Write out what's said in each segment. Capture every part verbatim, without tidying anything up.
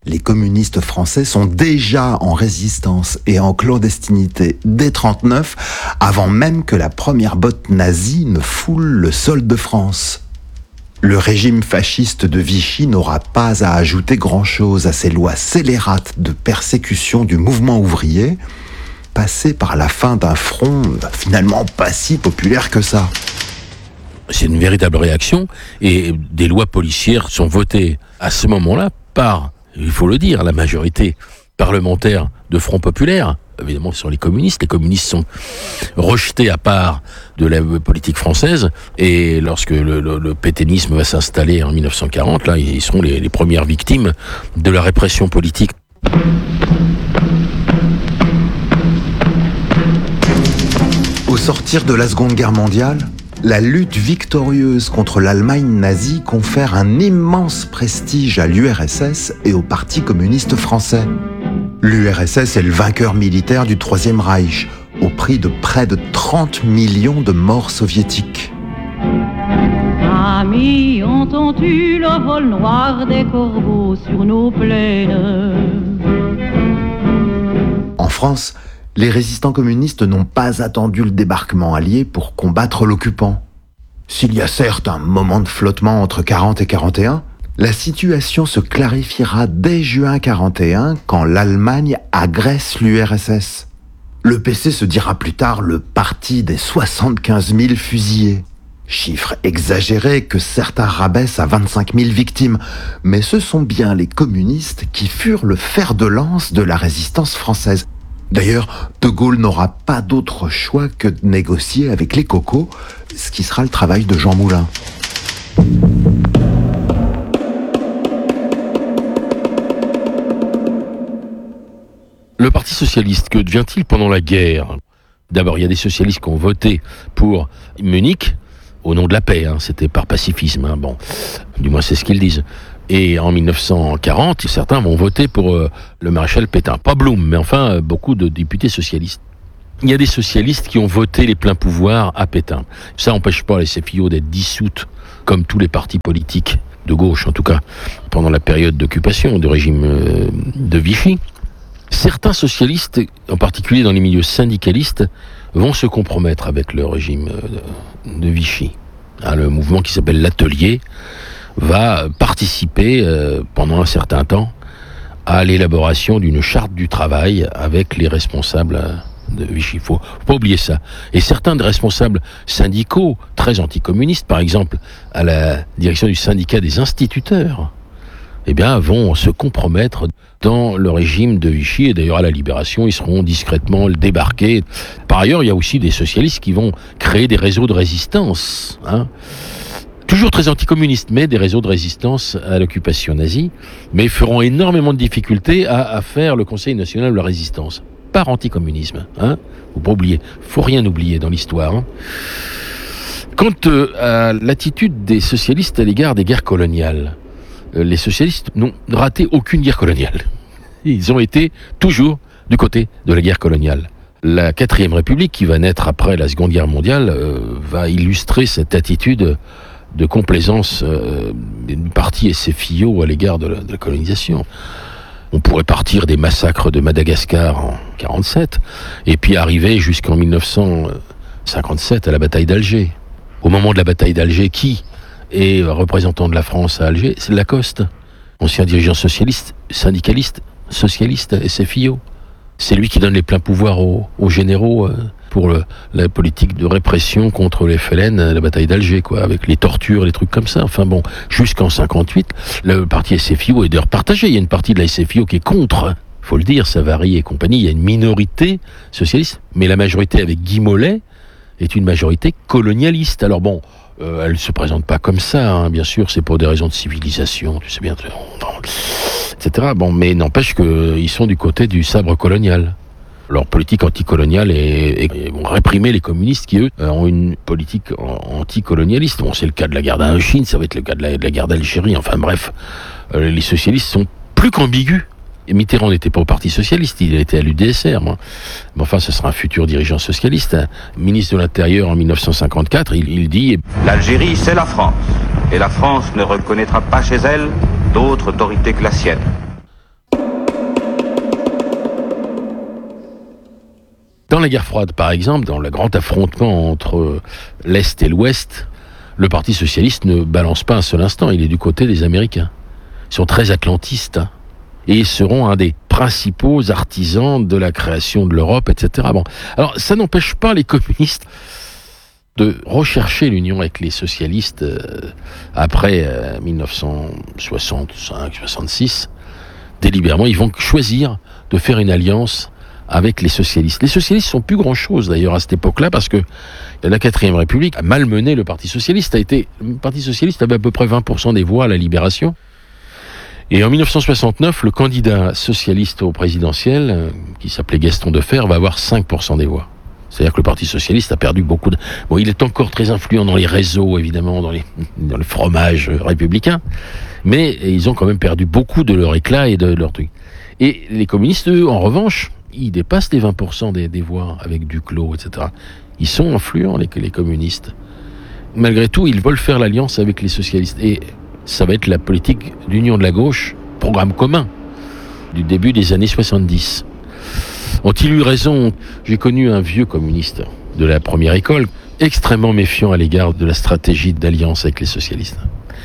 Les communistes français sont déjà en résistance et en clandestinité dès trente-neuf, avant même que la première botte nazie ne foule le sol de France. Le régime fasciste de Vichy n'aura pas à ajouter grand-chose à ces lois scélérates de persécution du mouvement ouvrier, passé par la fin d'un front finalement pas si populaire que ça. C'est une véritable réaction, et des lois policières sont votées à ce moment-là par, il faut le dire, la majorité parlementaire de Front Populaire. Évidemment, ce sont les communistes. Les communistes sont rejetés à part de la politique française, et lorsque le, le, le pétainisme va s'installer en mille neuf cent quarante, là, ils seront les, les premières victimes de la répression politique. Au sortir de la Seconde Guerre mondiale, la lutte victorieuse contre l'Allemagne nazie confère un immense prestige à l'U R S S et au Parti communiste français. L'U R S S est le vainqueur militaire du Troisième Reich, au prix de près de trente millions de morts soviétiques. Amis, entends-tu le vol noir des corbeaux sur nos plaines? En France, les résistants communistes n'ont pas attendu le débarquement allié pour combattre l'occupant. S'il y a certes un moment de flottement entre quarante et quarante et un, la situation se clarifiera dès juin quarante et un quand l'Allemagne agresse l'U R S S. Le P C se dira plus tard le parti des soixante-quinze mille fusillés. Chiffre exagéré que certains rabaissent à vingt-cinq mille victimes, mais ce sont bien les communistes qui furent le fer de lance de la résistance française. D'ailleurs, De Gaulle n'aura pas d'autre choix que de négocier avec les cocos, ce qui sera le travail de Jean Moulin. Le Parti socialiste, que devient-il pendant la guerre? D'abord, il y a des socialistes qui ont voté pour Munich, au nom de la paix, hein, c'était par pacifisme, hein, bon, du moins c'est ce qu'ils disent. Et en mille neuf cent quarante, certains vont voter pour euh, le maréchal Pétain. Pas Blum, mais enfin, euh, beaucoup de députés socialistes. Il y a des socialistes qui ont voté les pleins pouvoirs à Pétain. Ça n'empêche pas la S F I O d'être dissoute, comme tous les partis politiques, de gauche en tout cas, pendant la période d'occupation du régime euh, de Vichy. Certains socialistes, en particulier dans les milieux syndicalistes, vont se compromettre avec le régime euh, de Vichy. Hein, le mouvement qui s'appelle l'Atelier va participer euh, pendant un certain temps à l'élaboration d'une charte du travail avec les responsables de Vichy. Il faut, faut pas oublier ça. Et certains des responsables syndicaux très anticommunistes, par exemple à la direction du syndicat des instituteurs, eh bien, vont se compromettre dans le régime de Vichy, et d'ailleurs à la Libération, ils seront discrètement débarqués. Par ailleurs, il y a aussi des socialistes qui vont créer des réseaux de résistance, hein. Toujours très anticommunistes, mais des réseaux de résistance à l'occupation nazie, mais feront énormément de difficultés à, à faire le Conseil national de la résistance, par anticommunisme, hein. Faut pas oublier, faut rien oublier dans l'histoire, hein. Quant euh, à l'attitude des socialistes à l'égard des guerres coloniales, euh, les socialistes n'ont raté aucune guerre coloniale. Ils ont été toujours du côté de la guerre coloniale. La quatrième République, qui va naître après la Seconde Guerre mondiale, euh, va illustrer cette attitude de complaisance euh, d'une partie S F I O à l'égard de la, de la colonisation. On pourrait partir des massacres de Madagascar en quarante-sept, et puis arriver jusqu'en mille neuf cent cinquante-sept à la bataille d'Alger. Au moment de la bataille d'Alger, qui est représentant de la France à Alger? C'est Lacoste, ancien dirigeant socialiste, syndicaliste, socialiste, S F I O. C'est lui qui donne les pleins pouvoirs aux, aux généraux euh, pour le, la politique de répression contre les F L N, la bataille d'Alger, quoi, avec les tortures, les trucs comme ça. Enfin bon, jusqu'en cinquante-huit, le parti S F I O est d'ailleurs partagé. Il y a une partie de la S F I O qui est contre, faut le dire, Savary et compagnie. Il y a une minorité socialiste, mais la majorité avec Guy Mollet est une majorité colonialiste. Alors bon, euh, elle se présente pas comme ça, hein, bien sûr, c'est pour des raisons de civilisation, tu sais bien, et cetera. Bon, mais n'empêche qu'ils sont du côté du sabre colonial. Leur politique anticoloniale est, est, est vont réprimer les communistes qui, eux, ont une politique anticolonialiste. Bon, c'est le cas de la guerre d'Indochine, ça va être le cas de la, de la guerre d'Algérie. Enfin bref, euh, les socialistes sont plus qu'ambigus. Et Mitterrand n'était pas au Parti socialiste, il était à l'U D S R, moi. Mais enfin, ce sera un futur dirigeant socialiste. Hein. Ministre de l'Intérieur en mille neuf cent cinquante-quatre, il, il dit... L'Algérie, c'est la France. Et la France ne reconnaîtra pas chez elle d'autre autorité que la sienne. Dans la guerre froide, par exemple, dans le grand affrontement entre l'Est et l'Ouest, le Parti socialiste ne balance pas un seul instant, il est du côté des Américains. Ils sont très atlantistes, hein, et seront un des principaux artisans de la création de l'Europe, et cetera. Bon. Alors, ça n'empêche pas les communistes de rechercher l'union avec les socialistes euh, après euh, dix-neuf cent soixante-cinq soixante-six. Délibérément, ils vont choisir de faire une alliance avec les socialistes. Les socialistes sont plus grand-chose d'ailleurs à cette époque-là, parce que la quatrième République a malmené le Parti socialiste. A été, le Parti socialiste avait à peu près vingt pour cent des voix à la Libération. Et en dix-neuf cent soixante-neuf, le candidat socialiste au présidentiel, euh, qui s'appelait Gaston Defferre, va avoir cinq pour cent des voix. C'est-à-dire que le Parti socialiste a perdu beaucoup de... Bon, il est encore très influent dans les réseaux, évidemment, dans les, dans le fromage républicain, mais ils ont quand même perdu beaucoup de leur éclat et de leur truc. Et les communistes, eux, en revanche, ils dépassent les vingt pour cent des, des voix avec Duclos, et cetera. Ils sont influents, les, les communistes. Malgré tout, ils veulent faire l'alliance avec les socialistes. Et ça va être la politique d'union de la gauche, programme commun, du début des années soixante-dix. Ont-ils eu raison? J'ai connu un vieux communiste de la première école, extrêmement méfiant à l'égard de la stratégie d'alliance avec les socialistes.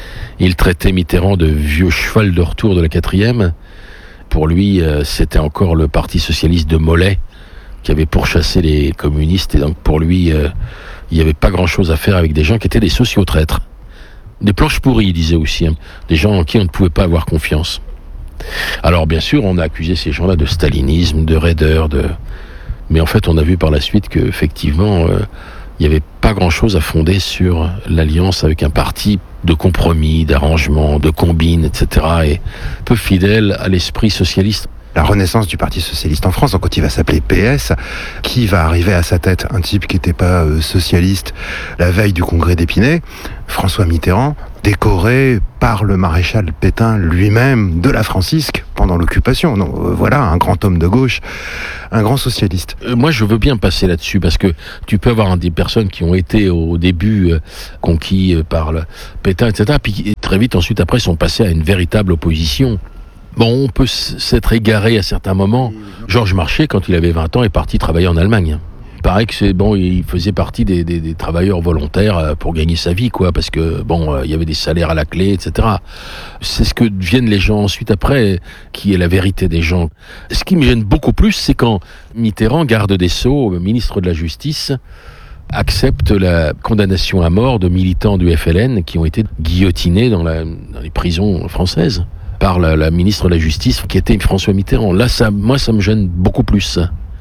Il traitait Mitterrand de vieux cheval de retour de la quatrième. Pour lui, euh, c'était encore le Parti socialiste de Mollet qui avait pourchassé les communistes, et donc pour lui, euh, il n'y avait pas grand-chose à faire avec des gens qui étaient des sociotraîtres. Des planches pourries, il disait aussi, hein, des gens en qui on ne pouvait pas avoir confiance. Alors bien sûr, on a accusé ces gens-là de stalinisme, de raideur, de... mais en fait, on a vu par la suite qu'effectivement, euh, il n'y avait pas grand-chose à fonder sur l'alliance avec un parti de compromis, d'arrangement, de combine, et cetera, et peu fidèle à l'esprit socialiste. La renaissance du Parti socialiste en France, donc quand il va s'appeler P S, qui va arriver à sa tête? Un type qui n'était pas euh, socialiste la veille du congrès d'Épinay, François Mitterrand, décoré par le maréchal Pétain lui-même de la Francisque pendant l'occupation. Donc euh, voilà, un grand homme de gauche, un grand socialiste. Euh, moi, je veux bien passer là-dessus, parce que tu peux avoir des personnes qui ont été au début euh, conquis euh, par le Pétain, et cetera, puis très vite ensuite après sont passés à une véritable opposition. Bon, on peut s'être égaré à certains moments. Georges Marchais, quand il avait vingt ans, est parti travailler en Allemagne. Il paraît que c'est bon, il faisait partie des, des, des travailleurs volontaires pour gagner sa vie, quoi, parce que bon, il y avait des salaires à la clé, et cetera. C'est ce que deviennent les gens ensuite après, qui est la vérité des gens. Ce qui me gêne beaucoup plus, c'est quand Mitterrand, garde des Sceaux, ministre de la Justice, accepte la condamnation à mort de militants du F L N qui ont été guillotinés dans, la, dans les prisons françaises par la, la ministre de la Justice, qui était François Mitterrand. Là, ça, moi, ça me gêne beaucoup plus.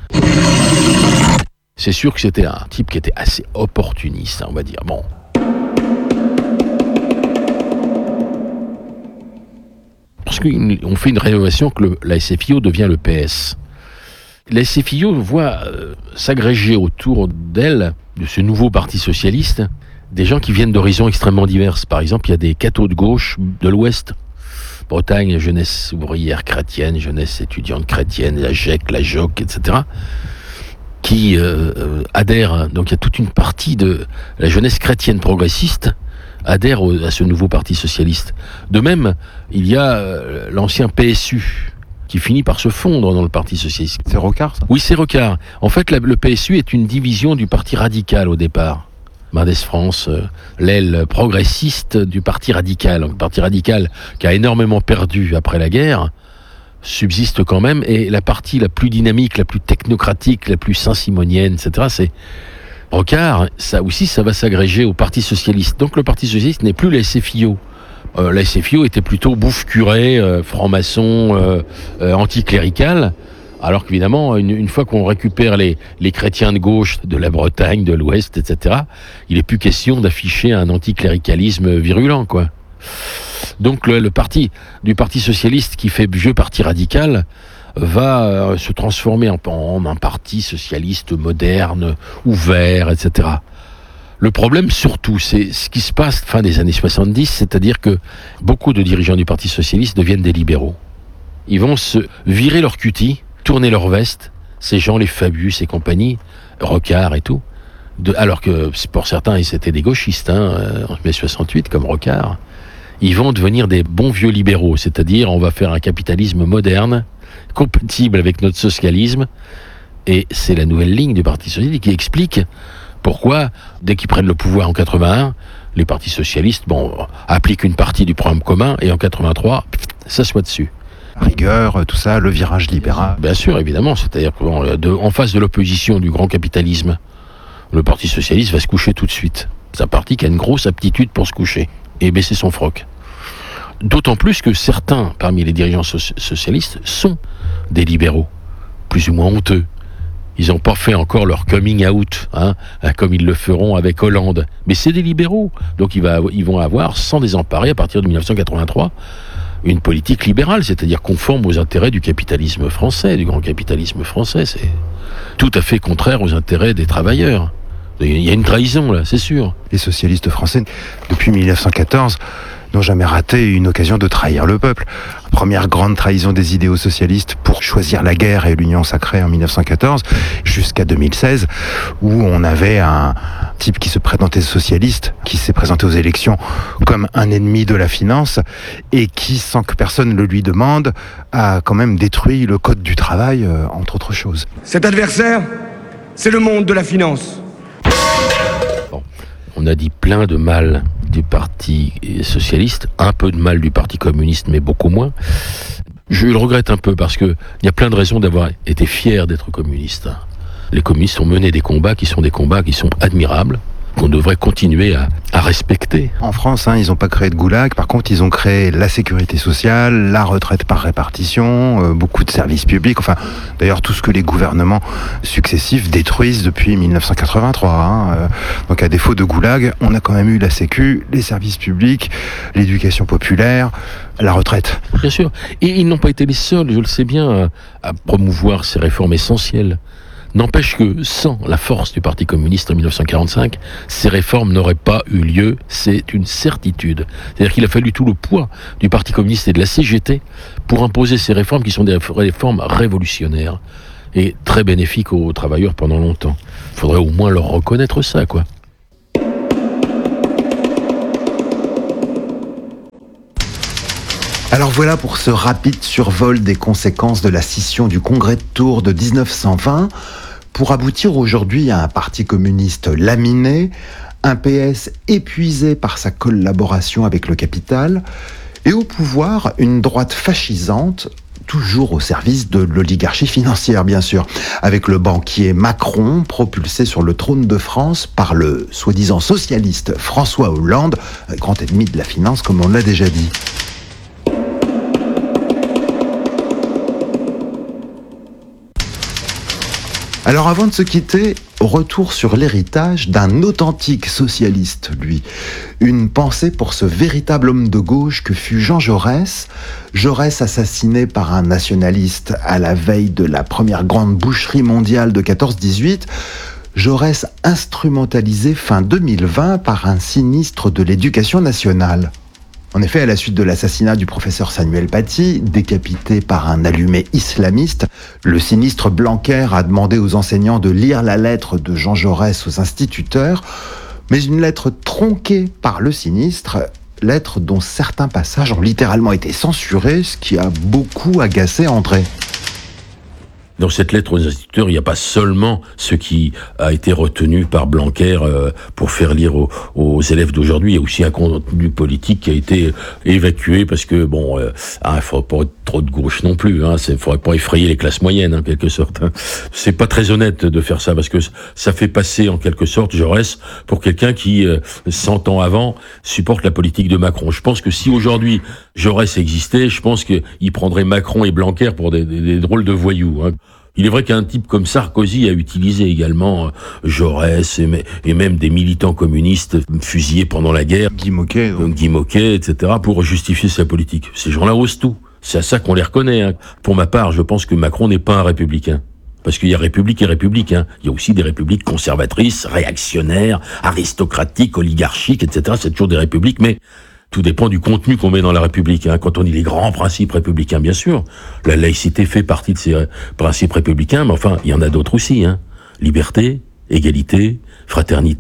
C'est sûr que c'était un type qui était assez opportuniste, on va dire. Bon. Parce qu'on fait une rénovation que le, la S F I O devient le P S. La S F I O voit euh, s'agréger autour d'elle, de ce nouveau parti socialiste, des gens qui viennent d'horizons extrêmement divers. Par exemple, il y a des cathos de gauche de l'Ouest. Bretagne, jeunesse ouvrière chrétienne, jeunesse étudiante chrétienne, la G E C, la J O C, et cetera, qui euh, euh, adhèrent. Donc il y a toute une partie de la jeunesse chrétienne progressiste adhère au, à ce nouveau parti socialiste. De même, il y a euh, l'ancien P S U qui finit par se fondre dans le Parti socialiste. C'est Rocard, ça? Oui, c'est Rocard. En fait, la, le P S U est une division du Parti radical au départ. Mendès France, euh, l'aile progressiste du Parti radical. Le Parti radical qui a énormément perdu après la guerre, subsiste quand même, et la partie la plus dynamique, la plus technocratique, la plus saint-simonienne, et cetera, c'est Rocard. Ça aussi, ça va s'agréger au Parti socialiste. Donc le Parti socialiste n'est plus la S F I O. Euh, la S F I O était plutôt bouffe-curé, euh, franc-maçon, euh, euh, anticlérical. Alors qu'évidemment, une, une fois qu'on récupère les, les chrétiens de gauche de la Bretagne, de l'Ouest, et cetera, il n'est plus question d'afficher un anticléricalisme virulent, quoi. Donc le, le parti du Parti socialiste, qui fait vieux parti radical, va euh, se transformer en, en un parti socialiste moderne, ouvert, et cetera. Le problème surtout, c'est ce qui se passe fin des années soixante-dix, c'est-à-dire que beaucoup de dirigeants du Parti socialiste deviennent des libéraux. Ils vont se virer leur cutie, tourner leur veste, ces gens, les Fabius et compagnie, Rocard et tout, de, alors que pour certains, ils étaient des gauchistes, hein, en mai soixante-huit, comme Rocard. Ils vont devenir des bons vieux libéraux, c'est-à-dire on va faire un capitalisme moderne, compatible avec notre socialisme, Et c'est la nouvelle ligne du Parti socialiste qui explique pourquoi, dès qu'ils prennent le pouvoir en quatre-vingt-un, les partis socialistes, bon, appliquent une partie du programme commun, et en quatre-vingt-trois, s'assoient dessus. Rigueur, tout ça, le virage libéral. Bien sûr, évidemment, c'est-à-dire qu'en face de l'opposition du grand capitalisme, le Parti socialiste va se coucher tout de suite. C'est un parti qui a une grosse aptitude pour se coucher et baisser son froc. D'autant plus que certains, parmi les dirigeants so- socialistes, sont des libéraux, plus ou moins honteux. Ils n'ont pas fait encore leur coming out, hein, comme ils le feront avec Hollande. Mais c'est des libéraux, donc ils, va, ils vont avoir, sans désemparer, à partir de dix-neuf cent quatre-vingt-trois, une politique libérale, c'est-à-dire conforme aux intérêts du capitalisme français, du grand capitalisme français. C'est tout à fait contraire aux intérêts des travailleurs. Il y a une trahison, là, c'est sûr. Les socialistes français, depuis mille neuf cent quatorze, n'ont jamais raté une occasion de trahir le peuple. Première grande trahison des idéaux socialistes pour choisir la guerre et l'union sacrée en mille neuf cent quatorze, jusqu'à deux mille seize, où on avait un type qui se présentait socialiste, qui s'est présenté aux élections comme un ennemi de la finance, et qui, sans que personne le lui demande, a quand même détruit le code du travail, euh, entre autres choses. Cet adversaire, c'est le monde de la finance. Bon, on a dit plein de mal du Parti socialiste, un peu de mal du Parti communiste, mais beaucoup moins. Je le regrette un peu parce que il y a plein de raisons d'avoir été fier d'être communiste. Les communistes ont mené des combats qui sont des combats qui sont admirables, qu'on devrait continuer à, à respecter. En France, hein, ils n'ont pas créé de goulag. Par contre, ils ont créé la sécurité sociale, la retraite par répartition, euh, beaucoup de services publics. Enfin, d'ailleurs, tout ce que les gouvernements successifs détruisent depuis mille neuf cent quatre-vingt-trois. Hein. Euh, donc, à défaut de goulag, on a quand même eu la sécu, les services publics, l'éducation populaire, la retraite. Bien sûr. Et ils n'ont pas été les seuls, je le sais bien, à, à promouvoir ces réformes essentielles. N'empêche que sans la force du Parti communiste en mille neuf cent quarante-cinq, ces réformes n'auraient pas eu lieu, c'est une certitude. C'est-à-dire qu'il a fallu tout le poids du Parti communiste et de la C G T pour imposer ces réformes qui sont des réformes révolutionnaires et très bénéfiques aux travailleurs pendant longtemps. Il faudrait au moins leur reconnaître ça, quoi. Alors voilà pour ce rapide survol des conséquences de la scission du Congrès de Tours de dix-neuf cent vingt, pour aboutir aujourd'hui à un parti communiste laminé, un P S épuisé par sa collaboration avec le capital, et au pouvoir une droite fascisante, toujours au service de l'oligarchie financière bien sûr, avec le banquier Macron propulsé sur le trône de France par le soi-disant socialiste François Hollande, grand ennemi de la finance comme on l'a déjà dit. Alors avant de se quitter, retour sur l'héritage d'un authentique socialiste, lui. Une pensée pour ce véritable homme de gauche que fut Jean Jaurès. Jaurès assassiné par un nationaliste à la veille de la première grande boucherie mondiale de quatorze dix-huit. Jaurès instrumentalisé fin deux mille vingt par un sinistre de l'éducation nationale. En effet, à la suite de l'assassinat du professeur Samuel Paty, décapité par un allumé islamiste, le sinistre Blanquer a demandé aux enseignants de lire la lettre de Jean Jaurès aux instituteurs, mais une lettre tronquée par le sinistre, lettre dont certains passages ont littéralement été censurés, ce qui a beaucoup agacé André. Dans cette lettre aux instituteurs, il n'y a pas seulement ce qui a été retenu par Blanquer euh, pour faire lire aux, aux élèves d'aujourd'hui. Il y a aussi un contenu politique qui a été évacué parce que, bon, euh, ah, il ne faudrait pas être trop de gauche non plus. Hein, il ne faudrait pas effrayer les classes moyennes, en quelque sorte. Hein. C'est pas très honnête de faire ça parce que ça fait passer, en quelque sorte, Jaurès pour quelqu'un qui, euh, cent ans avant, supporte la politique de Macron. Je pense que si aujourd'hui Jaurès existait, je pense qu'il prendrait Macron et Blanquer pour des, des, des drôles de voyous. Hein. Il est vrai qu'un type comme Sarkozy a utilisé également euh, Jaurès et, et même des militants communistes fusillés pendant la guerre, Guy Moquet, donc Guy Moquet, et cetera, pour justifier sa politique. Ces gens-là osent tout. C'est à ça qu'on les reconnaît. Hein. Pour ma part, je pense que Macron n'est pas un républicain. Parce qu'il y a république et république. Hein. Il y a aussi des républiques conservatrices, réactionnaires, aristocratiques, oligarchiques, et cetera. C'est toujours des républiques, mais tout dépend du contenu qu'on met dans la République. Hein. Quand on dit les grands principes républicains, bien sûr, la laïcité fait partie de ces principes républicains, mais enfin, il y en a d'autres aussi. Hein. Liberté, égalité, fraternité,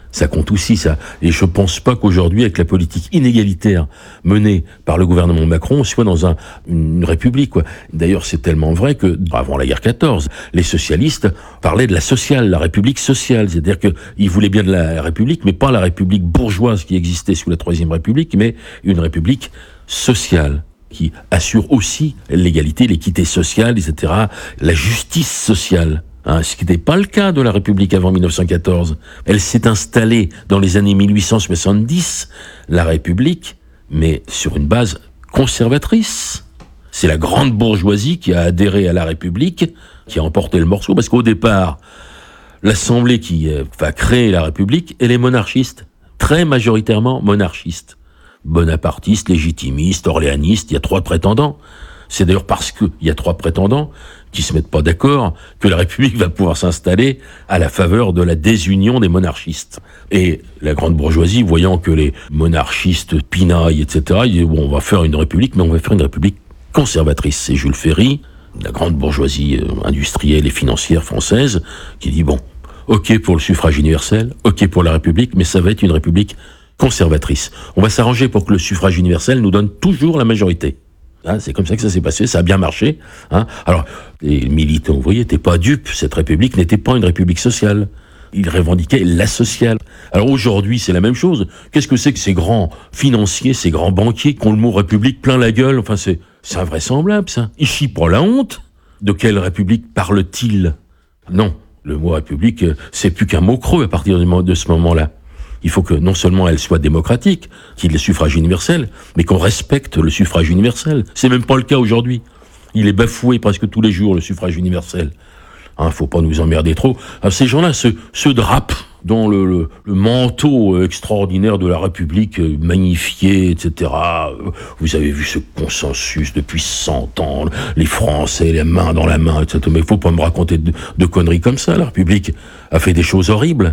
Ça compte aussi, ça. Et je pense pas qu'aujourd'hui, avec la politique inégalitaire menée par le gouvernement Macron, on soit dans un, une république, quoi. D'ailleurs, c'est tellement vrai que, avant la guerre quatorze, les socialistes parlaient de la sociale, la république sociale. C'est-à-dire qu'ils voulaient bien de la république, mais pas la république bourgeoise qui existait sous la Troisième République, mais une république sociale, qui assure aussi l'égalité, l'équité sociale, et cetera, la justice sociale. Hein, ce qui n'était pas le cas de la République avant mille neuf cent quatorze. Elle s'est installée dans les années mille huit cent soixante-dix, la République, mais sur une base conservatrice. C'est la grande bourgeoisie qui a adhéré à la République, qui a emporté le morceau, parce qu'au départ, l'Assemblée qui va créer la République, elle est monarchiste, très majoritairement monarchiste. Bonapartiste, légitimiste, orléaniste, il y a trois prétendants. C'est d'ailleurs parce qu'il y a trois prétendants qui se mettent pas d'accord que la République va pouvoir s'installer à la faveur de la désunion des monarchistes. Et la grande bourgeoisie, voyant que les monarchistes pinaillent, et cetera, ils disent, bon, on va faire une République, mais on va faire une République conservatrice. C'est Jules Ferry, la grande bourgeoisie industrielle et financière française, qui dit, bon, ok pour le suffrage universel, ok pour la République, mais ça va être une République conservatrice. On va s'arranger pour que le suffrage universel nous donne toujours la majorité. Hein, c'est comme ça que ça s'est passé, ça a bien marché. Hein. Alors, les militants ouvriers n'étaient pas dupes, cette République n'était pas une République sociale. Ils revendiquaient la sociale. Alors aujourd'hui, c'est la même chose. Qu'est-ce que c'est que ces grands financiers, ces grands banquiers qui ont le mot République plein la gueule? Enfin, c'est, c'est invraisemblable, ça. Ils chient pour la honte. De quelle République parle-t-il? Non, le mot République, c'est plus qu'un mot creux à partir de ce moment-là. Il faut que non seulement elle soit démocratique, qu'il y ait le suffrage universel, mais qu'on respecte le suffrage universel. C'est même pas le cas aujourd'hui. Il est bafoué presque tous les jours, le suffrage universel. Hein, faut pas nous emmerder trop. Alors, ces gens-là se, se drapent dans le, le, le manteau extraordinaire de la République, magnifié, et cetera. Vous avez vu ce consensus depuis cent ans, les Français, les mains dans la main, et cetera. Mais il faut pas me raconter de, de conneries comme ça. La République a fait des choses horribles.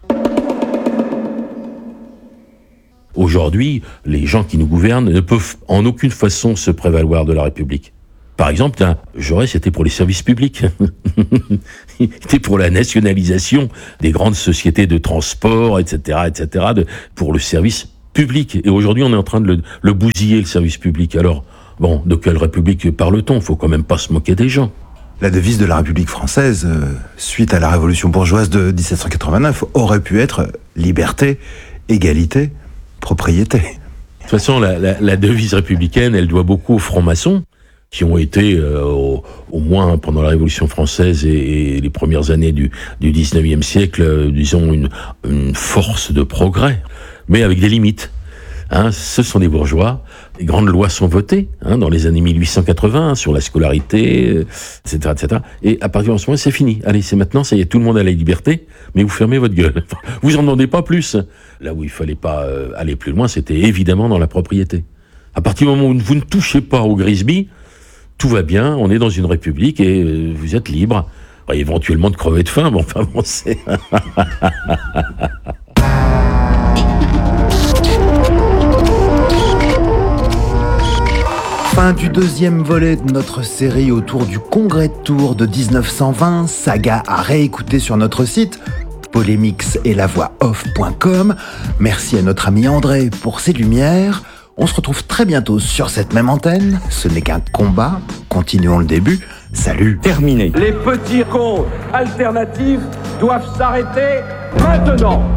Aujourd'hui, les gens qui nous gouvernent ne peuvent en aucune façon se prévaloir de la République. Par exemple, Jaurès était pour les services publics. Il était pour la nationalisation des grandes sociétés de transport, et cetera, et cetera, de, pour le service public. Et aujourd'hui, on est en train de le, le bousiller, le service public. Alors, bon, de quelle République parle-t-on? Il faut quand même pas se moquer des gens. La devise de la République française, euh, suite à la révolution bourgeoise de dix-sept cent quatre-vingt-neuf, aurait pu être liberté, égalité, propriété. De toute façon, la, la, la devise républicaine, elle doit beaucoup aux francs-maçons, qui ont été, euh, au, au moins pendant la Révolution française et, et les premières années du, du dix-neuvième siècle, euh, disons, une, une force de progrès, mais avec des limites. Hein, ce sont des bourgeois. Les grandes lois sont votées hein, dans les années mille huit cent quatre-vingts hein, sur la scolarité, euh, et cetera, et cetera. Et à partir de ce moment, c'est fini. Allez, c'est maintenant, ça y est, tout le monde a la liberté, mais vous fermez votre gueule. Vous en demandez pas plus. Là où il fallait pas euh, aller plus loin, c'était évidemment dans la propriété. À partir du moment où vous ne touchez pas au Grisby, tout va bien, on est dans une république et euh, vous êtes libre. Bah, éventuellement de crever de faim, bon, enfin bon, c'est... Fin du deuxième volet de notre série autour du Congrès de Tours de dix-neuf cent vingt, saga à réécouter sur notre site polémix et la voix off point com. Merci à notre ami André pour ses lumières. On se retrouve très bientôt sur cette même antenne. Ce n'est qu'un combat. Continuons le début. Salut. Terminé. Les petits comptes alternatifs doivent s'arrêter maintenant.